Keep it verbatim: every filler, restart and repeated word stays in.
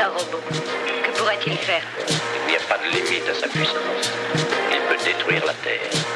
robot. Que pourrait-il faire? Il n'y a pas de limite à sa puissance. Il peut détruire la Terre.